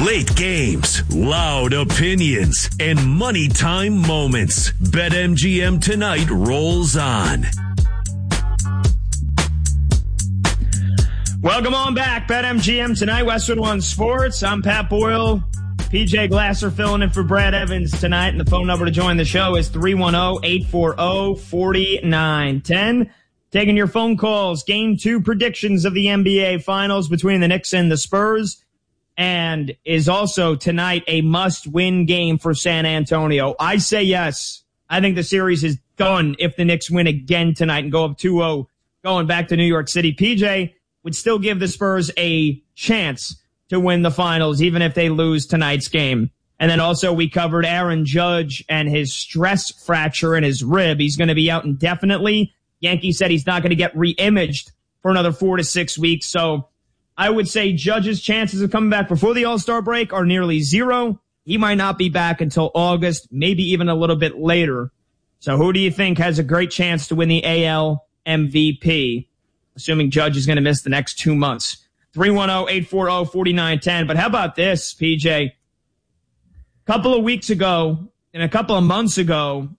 Late games, loud opinions, and money time moments. BetMGM Tonight rolls on. Welcome on back. BetMGM Tonight, Westwood One Sports. I'm Pat Boyle. PJ Glasser filling in for Brad Evans tonight. And the phone number to join the show is 310-840-4910. Taking your phone calls. Game 2 predictions of the NBA Finals between the Knicks and the Spurs. And is also tonight a must-win game for San Antonio. I say yes. I think the series is done if the Knicks win again tonight and go up 2-0 going back to New York City. PJ would still give the Spurs a chance to win the finals, even if they lose tonight's game. And then also we covered Aaron Judge and his stress fracture in his rib. He's going to be out indefinitely. Yankees said he's not going to get re-imaged for another 4 to 6 weeks. So I would say Judge's chances of coming back before the All-Star break are nearly zero. He might not be back until August, maybe even a little bit later. So who do you think has a great chance to win the AL MVP, assuming Judge is going to miss the next 2 months? 310-840-4910. But how about this, PJ? A couple of weeks ago and a couple of months ago,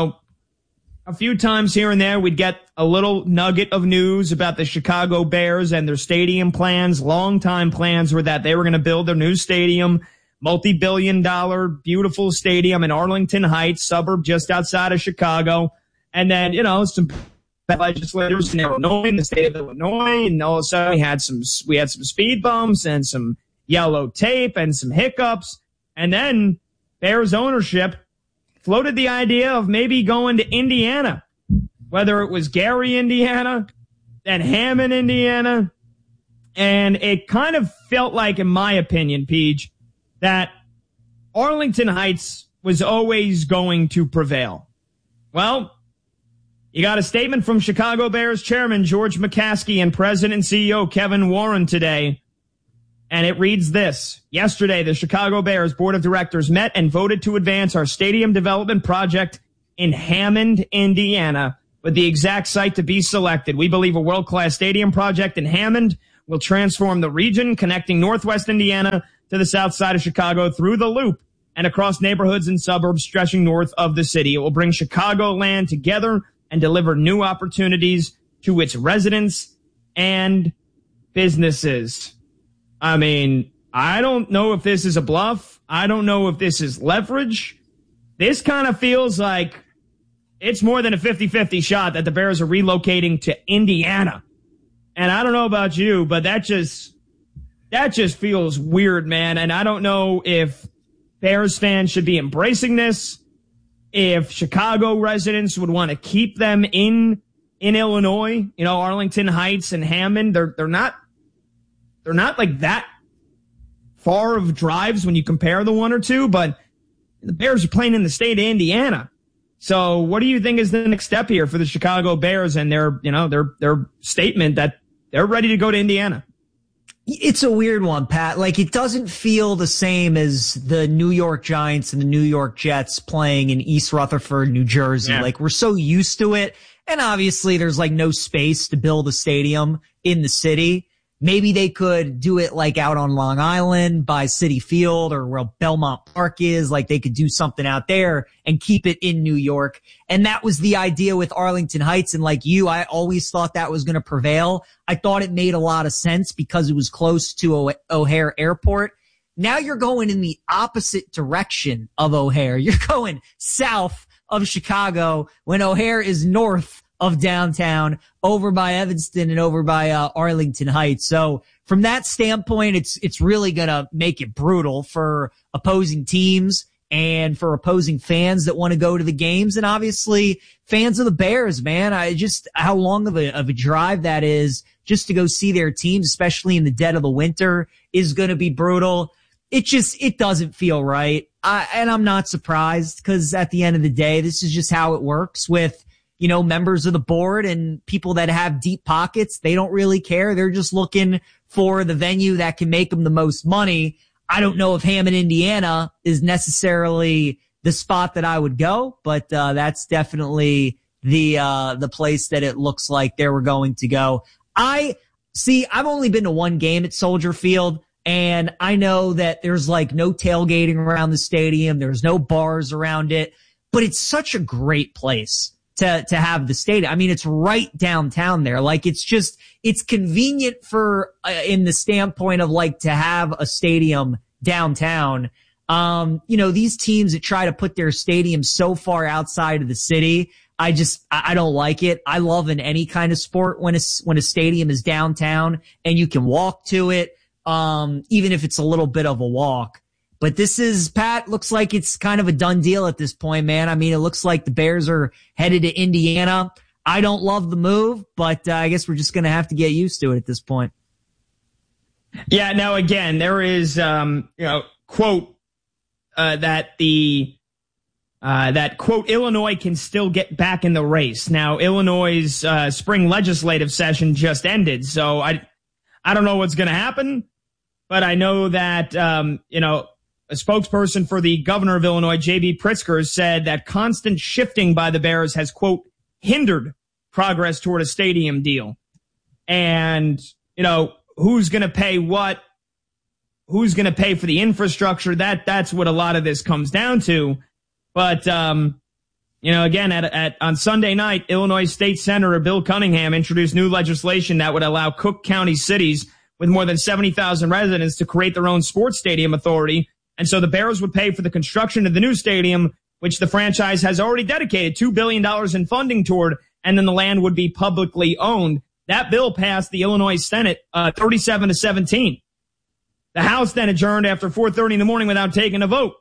a few times here and there, we'd get a little nugget of news about the Chicago Bears and their stadium plans. Long-time plans were that they were going to build their new stadium, multi-billion-dollar, beautiful stadium in Arlington Heights, suburb just outside of Chicago. And then, some legislators in Illinois, in the state of Illinois, and all of a sudden we had some speed bumps and some yellow tape and some hiccups. And then Bears ownership floated the idea of maybe going to Indiana, whether it was Gary, Indiana, then Hammond, Indiana. And it kind of felt like, in my opinion, Peach, that Arlington Heights was always going to prevail. Well, you got a statement from Chicago Bears chairman George McCaskey and president and CEO Kevin Warren today. And it reads this. Yesterday, the Chicago Bears board of directors met and voted to advance our stadium development project in Hammond, Indiana, with the exact site to be selected. We believe a world-class stadium project in Hammond will transform the region, connecting Northwest Indiana to the south side of Chicago through the Loop and across neighborhoods and suburbs stretching north of the city. It will bring Chicagoland together and deliver new opportunities to its residents and businesses. I mean, I don't know if this is a bluff. I don't know if this is leverage. This kind of feels like it's more than a 50-50 shot that the Bears are relocating to Indiana. And I don't know about you, but that just feels weird, man. And I don't know if Bears fans should be embracing this, if Chicago residents would want to keep them in Illinois, Arlington Heights and Hammond. They're not like that far of drives when you compare the one or two, but the Bears are playing in the state of Indiana. So what do you think is the next step here for the Chicago Bears and their statement that they're ready to go to Indiana? It's a weird one, Pat. Like, it doesn't feel the same as the New York Giants and the New York Jets playing in East Rutherford, New Jersey. Yeah. Like, we're so used to it. And obviously there's like no space to build a stadium in the city. Maybe they could do it like out on Long Island by Citi Field or where Belmont Park is. Like, they could do something out there and keep it in New York. And that was the idea with Arlington Heights. And like you, I always thought that was going to prevail. I thought it made a lot of sense because it was close to O'Hare Airport. Now you're going in the opposite direction of O'Hare. You're going south of Chicago when O'Hare is north of downtown, over by Evanston and over by Arlington Heights. So from that standpoint, it's really going to make it brutal for opposing teams and for opposing fans that want to go to the games. And obviously fans of the Bears, man, how long of a drive that is just to go see their teams, especially in the dead of the winter, is going to be brutal. It doesn't feel right. And I'm not surprised because at the end of the day, this is just how it works with, members of the board and people that have deep pockets. They don't really care. They're just looking for the venue that can make them the most money. I don't know if Hammond, Indiana is necessarily the spot that I would go, but that's definitely the place that it looks like they were going to go. I've only been to one game at Soldier Field. And I know that there's like no tailgating around the stadium. There's no bars around it, but it's such a great place to have the stadium. I mean, it's right downtown there. Like it's convenient for, in the standpoint of like to have a stadium downtown. These teams that try to put their stadium so far outside of the city, I don't like it. I love in any kind of sport when a stadium is downtown and you can walk to it, even if it's a little bit of a walk. But this is, Pat, looks like it's kind of a done deal at this point, man. I mean, it looks like the Bears are headed to Indiana. I don't love the move, but I guess we're just going to have to get used to it at this point. Yeah. Now, again, there is, quote, that quote, Illinois can still get back in the race. Now, Illinois' spring legislative session just ended, so I don't know what's going to happen, but I know that, a spokesperson for the governor of Illinois, J.B. Pritzker, said that constant shifting by the Bears has, quote, hindered progress toward a stadium deal. And, who's going to pay what? Who's going to pay for the infrastructure? That's what a lot of this comes down to. But, again, on Sunday night, Illinois State Senator Bill Cunningham introduced new legislation that would allow Cook County cities with more than 70,000 residents to create their own sports stadium authority. And so the Bears would pay for the construction of the new stadium, which the franchise has already dedicated $2 billion in funding toward, and then the land would be publicly owned. That bill passed the Illinois Senate 37-17. The House then adjourned after 4:30 in the morning without taking a vote.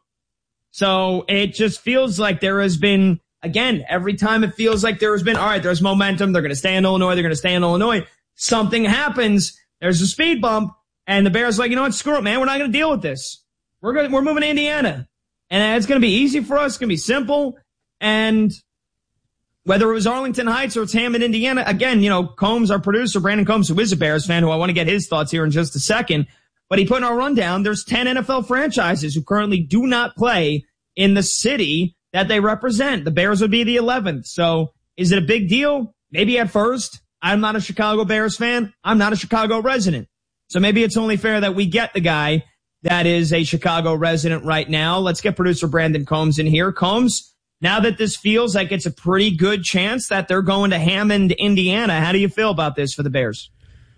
So it just feels like there has been, again, every time it feels like there has been, all right, there's momentum. They're going to stay in Illinois. Something happens. There's a speed bump. And the Bears are like, you know what? Screw it, man. We're not going to deal with this. We're moving to Indiana. And it's going to be easy for us. It's going to be simple. And whether it was Arlington Heights or it's Hammond, Indiana, again, Combs, our producer, Brandon Combs, who is a Bears fan, who I want to get his thoughts here in just a second. But he put in our rundown, there's 10 NFL franchises who currently do not play in the city that they represent. The Bears would be the 11th. So is it a big deal? Maybe at first. I'm not a Chicago Bears fan. I'm not a Chicago resident. So maybe it's only fair that we get the guy that is a Chicago resident right now. Let's get producer Brandon Combs in here. Combs, now that this feels like it's a pretty good chance that they're going to Hammond, Indiana, how do you feel about this for the Bears?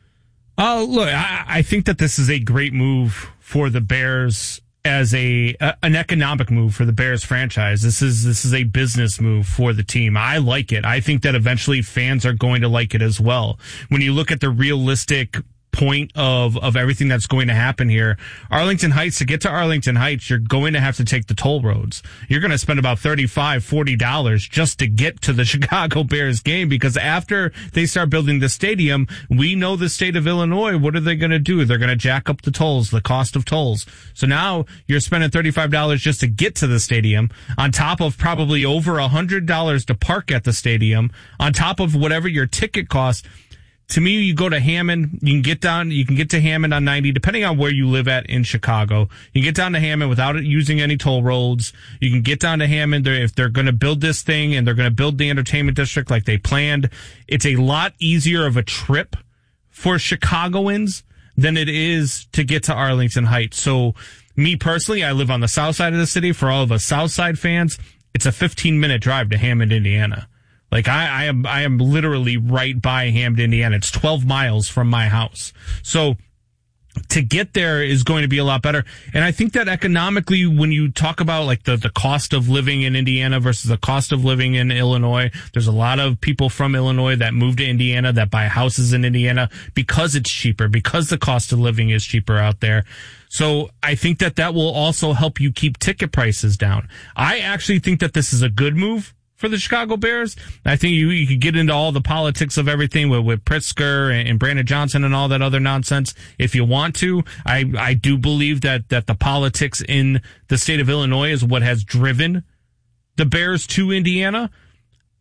Oh, look, I think that this is a great move for the Bears as an economic move for the Bears franchise. This is a business move for the team. I like it. I think that eventually fans are going to like it as well. When you look at the realistic point of everything that's going to happen here, Arlington Heights, to get to Arlington Heights, you're going to have to take the toll roads. You're going to spend about $35-40 just to get to the Chicago Bears game, because after they start building the stadium, we know the state of Illinois, what are they going to do? They're going to jack up the tolls, the cost of tolls. So now you're spending $35 just to get to the stadium, on top of probably over $100 to park at the stadium, on top of whatever your ticket costs. To me, you go to Hammond, you can get to Hammond on 90, depending on where you live at in Chicago. You can get down to Hammond without using any toll roads. You can get down to Hammond if they're going to build this thing and they're going to build the entertainment district like they planned. It's a lot easier of a trip for Chicagoans than it is to get to Arlington Heights. So me personally, I live on the south side of the city. For all of us south side fans, it's a 15-minute drive to Hammond, Indiana. Like I am literally right by Hammond, Indiana. It's 12 miles from my house. So to get there is going to be a lot better. And I think that economically, when you talk about like the cost of living in Indiana versus the cost of living in Illinois, there's a lot of people from Illinois that move to Indiana, that buy houses in Indiana because it's cheaper, because the cost of living is cheaper out there. So I think that will also help you keep ticket prices down. I actually think that this is a good move for the Chicago Bears. I think you could get into all the politics of everything with Pritzker and Brandon Johnson and all that other nonsense if you want to. I do believe that the politics in the state of Illinois is what has driven the Bears to Indiana.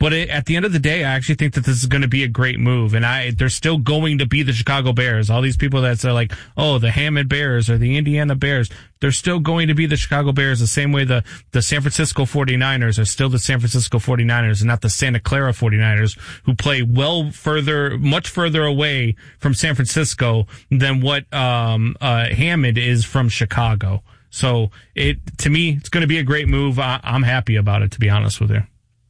But at the end of the day, I actually think that this is going to be a great move. And they're still going to be the Chicago Bears. All these people that say like, oh, the Hammond Bears or the Indiana Bears, they're still going to be the Chicago Bears the same way the San Francisco 49ers are still the San Francisco 49ers and not the Santa Clara 49ers, who play much further away from San Francisco than what Hammond is from Chicago. So to me, it's going to be a great move. I'm happy about it, to be honest with you.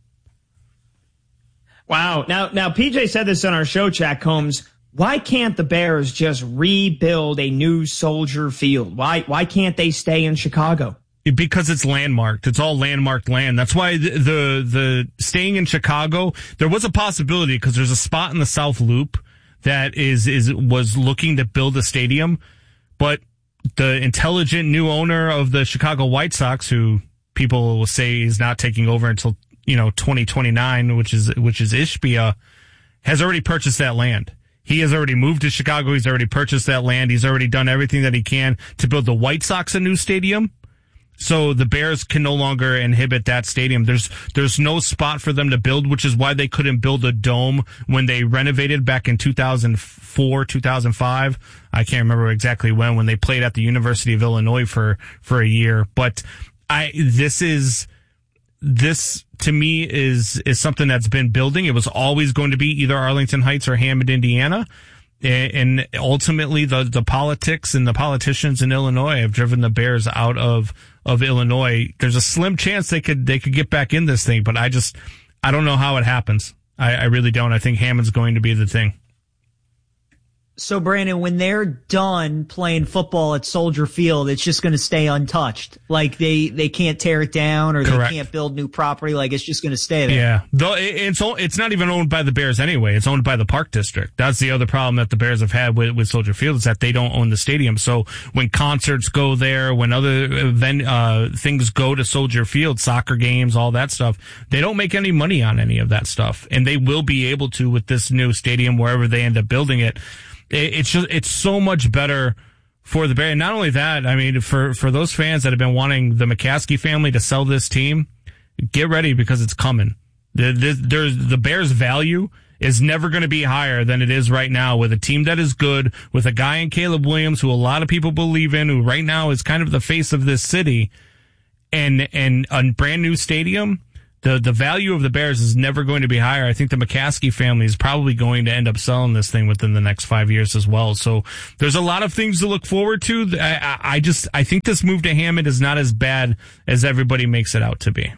Wow. Now PJ said this on our show, chat, Combs. Why can't the Bears just rebuild a new Soldier Field? Why can't they stay in Chicago? Because it's landmarked. It's all landmarked land. That's why the staying in Chicago, there was a possibility because there's a spot in the South Loop that was looking to build a stadium, but the intelligent new owner of the Chicago White Sox, who people will say is not taking over until 2029, which is Ishbia, has already purchased that land. He has already moved to Chicago. He's already purchased that land. He's already done everything that he can to build the White Sox a new stadium. So the Bears can no longer inhibit that stadium. There's no spot for them to build, which is why they couldn't build a dome when they renovated back in 2004, 2005. I can't remember exactly when they played at the University of Illinois for a year. But this to me is something that's been building. It was always going to be either Arlington Heights or Hammond, Indiana. And ultimately the politics and the politicians in Illinois have driven the Bears out of Illinois. There's a slim chance they could get back in this thing, but I don't know how it happens. I really don't. I think Hammond's going to be the thing. So, Brandon, when they're done playing football at Soldier Field, it's just going to stay untouched. Like they can't tear it down or Correct. They can't build new property. Like it's just going to stay there. Yeah. Though it's not even owned by the Bears anyway. It's owned by the Park District. That's the other problem that the Bears have had with Soldier Field is that they don't own the stadium. So when concerts go there, when other things go to Soldier Field, soccer games, all that stuff, they don't make any money on any of that stuff. And they will be able to with this new stadium wherever they end up building it. It's so much better for the Bears. And not only that, I mean, for those fans that have been wanting the McCaskey family to sell this team, get ready because it's coming. The Bears' value is never going to be higher than it is right now with a team that is good, with a guy in Caleb Williams who a lot of people believe in, who right now is kind of the face of this city, and a brand new stadium. The value of the Bears is never going to be higher. I think the McCaskey family is probably going to end up selling this thing within the next 5 years as well. So there's a lot of things to look forward to. I think this move to Hammond is not as bad as everybody makes it out to be.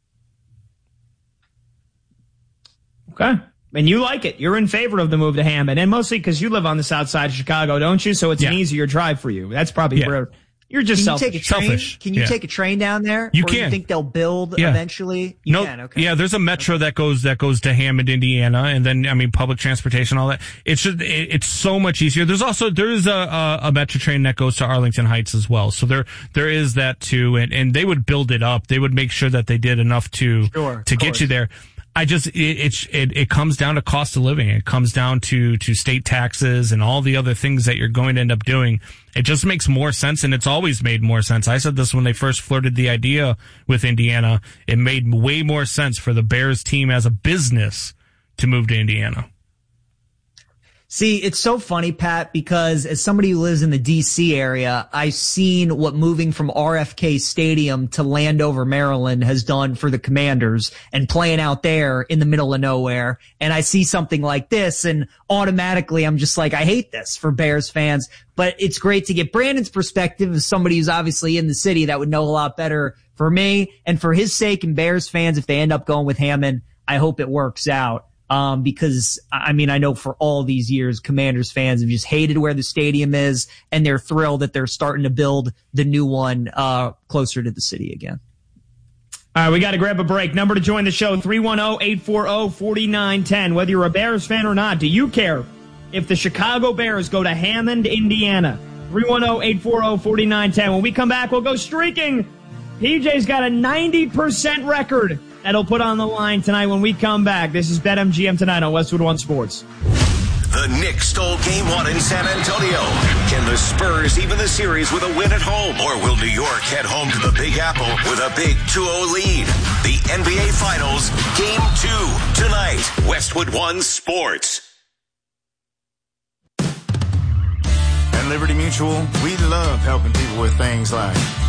Okay. And you like it. You're in favor of the move to Hammond, and mostly because you live on the south side of Chicago, don't you? So it's an easier drive for you. That's probably where you're just selfish. Can you take a train down there? You or can. You think they'll build eventually? You can. Okay. Yeah, there's a metro that goes to Hammond, Indiana, and then public transportation, all that. It's so much easier. There is a metro train that goes to Arlington Heights as well. So there is that too, and they would build it up. They would make sure that they did enough to get you there. It comes down to cost of living. It comes down to state taxes and all the other things that you're going to end up doing. It just makes more sense, and it's always made more sense. I said this when they first flirted the idea with Indiana. It made way more sense for the Bears team as a business to move to Indiana. See, it's so funny, Pat, because as somebody who lives in the D.C. area, I've seen what moving from RFK Stadium to Landover, Maryland has done for the Commanders and playing out there in the middle of nowhere. And I see something like this and automatically I'm just like, I hate this for Bears fans. But it's great to get Brandon's perspective as somebody who's obviously in the city that would know a lot better for me. And for his sake and Bears fans, if they end up going with Hammond, I hope it works out. Because I know for all these years, Commanders fans have just hated where the stadium is, and they're thrilled that they're starting to build the new one closer to the city again. All right, we got to grab a break. Number to join the show, 310-840-4910. Whether you're a Bears fan or not, do you care if the Chicago Bears go to Hammond, Indiana? 310-840-4910. When we come back, we'll go streaking. PJ's got a 90% record that'll put on the line tonight when we come back. This is BetMGM tonight on Westwood One Sports. The Knicks stole Game 1 in San Antonio. Can the Spurs even the series with a win at home? Or will New York head home to the Big Apple with a big 2-0 lead? the NBA Finals, Game 2, tonight. Westwood One Sports. At Liberty Mutual, we love helping people with things like